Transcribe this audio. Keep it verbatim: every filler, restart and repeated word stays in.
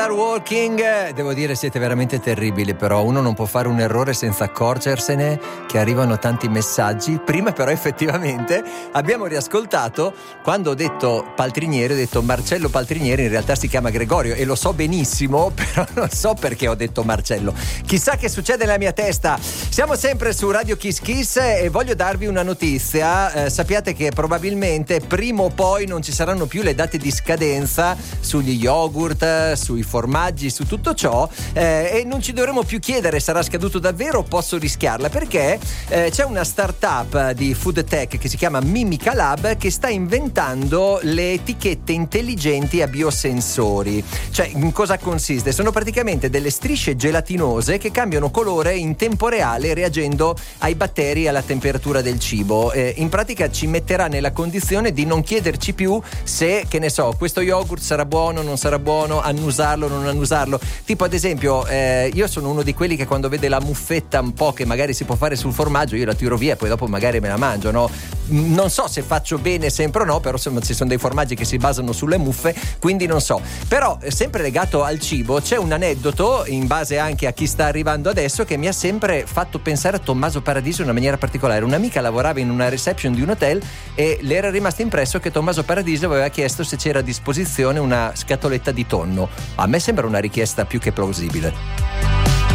Start Walking. Devo dire, siete veramente terribili, però uno non può fare un errore senza accorgersene che arrivano tanti messaggi. Prima però effettivamente abbiamo riascoltato quando ho detto Paltrinieri, ho detto Marcello Paltrinieri, in realtà si chiama Gregorio e lo so benissimo, però non so perché ho detto Marcello. Chissà che succede nella mia testa. Siamo sempre su Radio Kiss Kiss e voglio darvi una notizia. Eh, sappiate che probabilmente prima o poi non ci saranno più le date di scadenza sugli yogurt, sui formaggi, su tutto ciò, eh, e non ci dovremo più chiedere sarà scaduto davvero o posso rischiarla, perché eh, c'è una startup di food tech che si chiama Mimica Lab che sta inventando le etichette intelligenti a biosensori. Cioè, in cosa consiste? Sono praticamente delle strisce gelatinose che cambiano colore in tempo reale reagendo ai batteri e alla temperatura del cibo. Eh, in pratica ci metterà nella condizione di non chiederci più se, che ne so, questo yogurt sarà buono, non sarà buono, annusarlo, non annusarlo. Tipo ad esempio, eh, io sono uno di quelli che quando vede la muffetta un po' che magari si può fare sul formaggio, io la tiro via e poi dopo magari me la mangio, no? Non so se faccio bene sempre o no, però insomma ci sono dei formaggi che si basano sulle muffe, quindi non so. Però sempre legato al cibo c'è un aneddoto, in base anche a chi sta arrivando adesso, che mi ha sempre fatto pensare a Tommaso Paradiso in una maniera particolare. Un'amica lavorava in una reception di un hotel e le era rimasto impresso che Tommaso Paradiso aveva chiesto se c'era a disposizione una scatoletta di tonno. A me sembra una richiesta più che plausibile.